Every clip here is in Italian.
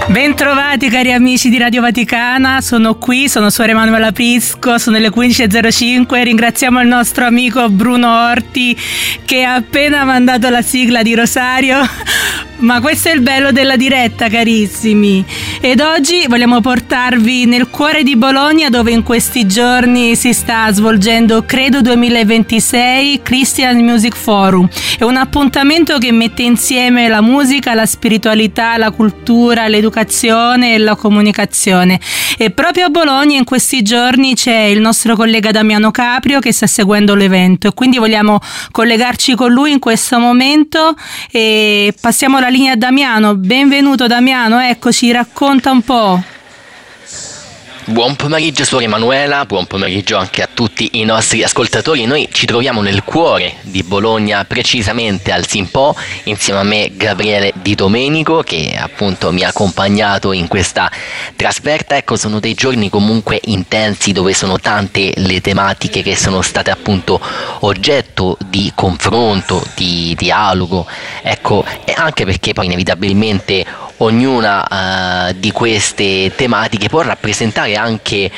Bentrovati cari amici di Radio Vaticana, sono qui, sono Suor Emanuela Prisco, sono le 15.05, ringraziamo il nostro amico Bruno Orti che ha appena mandato la sigla di Rosario, ma questo è il bello della diretta carissimi, ed oggi vogliamo portarvi nel cuore di Bologna dove in questi giorni si sta svolgendo Credo 2026 Christian Music Forum, è un appuntamento che mette insieme la musica, la spiritualità, la cultura, l'educazione e la comunicazione, e proprio a Bologna in questi giorni c'è il nostro collega Damiano Caprio che sta seguendo l'evento e quindi vogliamo collegarci con lui in questo momento e passiamo la linea a Damiano. Benvenuto Damiano, eccoci, racconta un po'. Buon pomeriggio Suor Emanuela, buon pomeriggio anche a tutti i nostri ascoltatori. Noi ci troviamo nel cuore di Bologna, precisamente al Simpò, insieme a me Gabriele Di Domenico che appunto mi ha accompagnato in questa trasferta. Ecco, sono dei giorni comunque intensi dove sono tante le tematiche che sono state appunto oggetto di confronto, di dialogo, ecco, e anche perché poi inevitabilmente ognuna di queste tematiche può rappresentare anche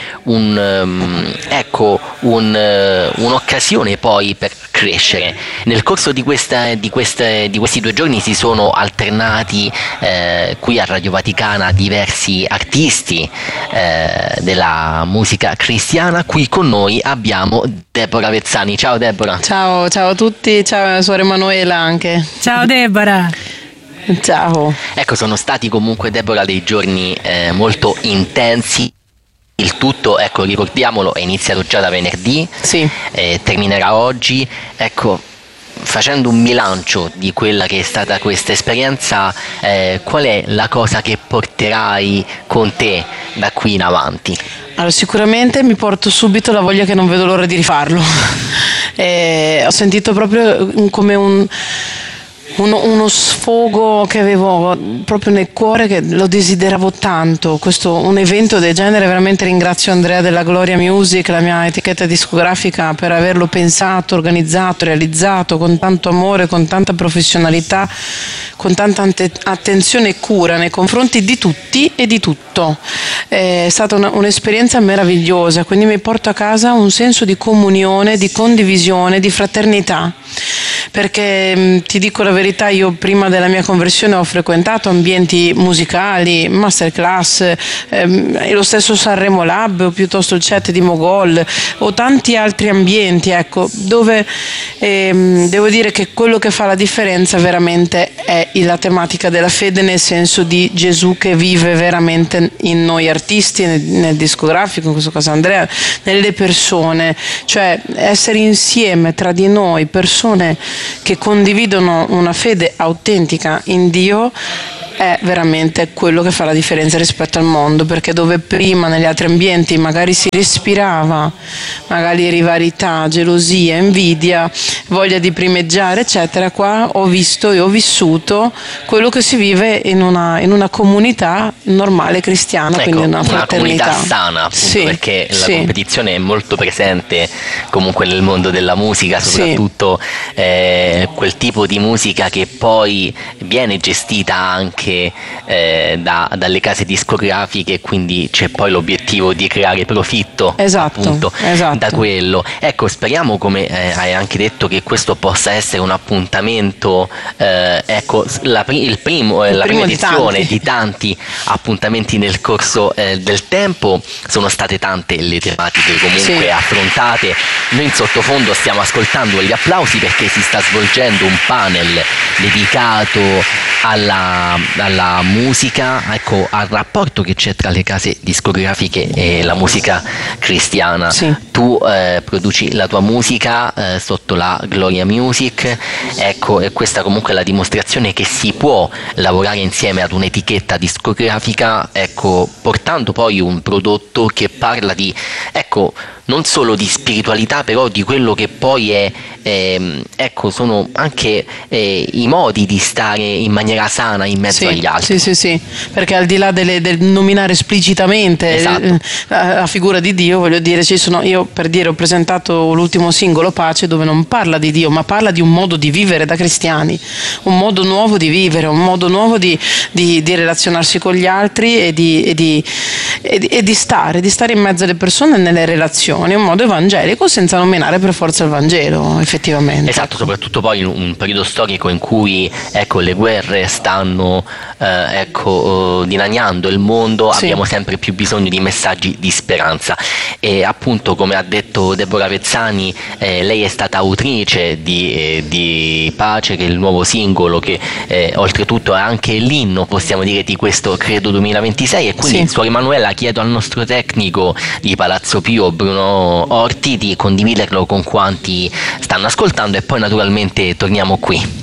un'occasione poi per crescere. Nel corso di questi 2 giorni si sono alternati qui a Radio Vaticana diversi artisti della musica cristiana. Qui con noi abbiamo Deborah Vezzani. Ciao Deborah. Ciao a tutti, ciao Suor Emanuela anche. Ciao Deborah. Ciao. Ecco, sono stati comunque, Deborah, dei giorni molto intensi. Il tutto, ecco, ricordiamolo, è iniziato già da venerdì, sì. Terminerà oggi. Ecco, facendo un bilancio di quella che è stata questa esperienza, qual è la cosa che porterai con te da qui in avanti? Allora, sicuramente mi porto subito la voglia che non vedo l'ora di rifarlo. Ho sentito proprio come uno sfogo che avevo proprio nel cuore, che lo desideravo tanto. Un evento del genere, veramente ringrazio Andrea della Gloria Music, la mia etichetta discografica, per averlo pensato, organizzato, realizzato con tanto amore, con tanta professionalità, con tanta attenzione e cura nei confronti di tutti e di tutto. È stata un'esperienza meravigliosa, quindi mi porto a casa un senso di comunione, di condivisione, di fraternità. Perché ti dico la verità, io prima della mia conversione ho frequentato ambienti musicali, masterclass, lo stesso Sanremo Lab o piuttosto il Chat di Mogol o tanti altri ambienti, ecco, dove devo dire che quello che fa la differenza veramente è la tematica della fede, nel senso di Gesù che vive veramente in noi artisti, nel discografico, in questo caso Andrea, nelle persone, cioè essere insieme tra di noi, persone che condividono una fede autentica in Dio, è veramente quello che fa la differenza rispetto al mondo, perché dove prima negli altri ambienti magari si respirava magari rivalità, gelosia, invidia, voglia di primeggiare eccetera, qua ho visto e ho vissuto quello che si vive in una comunità normale cristiana, ecco, quindi una fraternità, una comunità sana, appunto, sì, perché la sì. competizione è molto presente comunque nel mondo della musica, soprattutto quel tipo di musica che poi viene gestita anche dalle case discografiche, quindi c'è poi l'obiettivo di creare profitto, esatto, appunto, esatto. Da quello. Ecco, speriamo, come hai anche detto, che questo possa essere un appuntamento, ecco, la prima edizione di tanti appuntamenti nel corso del tempo. Sono state tante le tematiche comunque affrontate. Noi in sottofondo stiamo ascoltando gli applausi perché si sta svolgendo un panel dedicato alla musica, ecco, al rapporto che c'è tra le case discografiche e la musica cristiana. Sì. Tu produci la tua musica sotto la Gloria Music, ecco, e questa comunque è la dimostrazione che si può lavorare insieme ad un'etichetta discografica, ecco, portando poi un prodotto che parla di, ecco, non solo di spiritualità, però di quello che poi è, ecco, sono anche i modi di stare in maniera sana in mezzo agli altri. Sì, perché al di là del nominare esplicitamente la figura di Dio, voglio dire, io per dire, ho presentato l'ultimo singolo Pace, dove non parla di Dio, ma parla di un modo di vivere da cristiani, un modo nuovo di vivere, un modo nuovo di relazionarsi con gli altri e di stare in mezzo alle persone nelle relazioni, un modo evangelico, senza nominare per forza il Vangelo, effettivamente. Esatto, soprattutto poi in un periodo storico in cui le guerre stanno dilaniando il mondo, Sì. abbiamo sempre più bisogno di messaggi di speranza, e appunto, come ha detto Deborah Vezzani, lei è stata autrice di Pace, che è il nuovo singolo, che oltretutto è anche l'inno, possiamo dire, di questo Credo 2026, e quindi Sì. Suor Emanuela, chiedo al nostro tecnico di Palazzo Pio, Bruno Orti, di condividerlo con quanti stanno ascoltando, e poi naturalmente torniamo qui.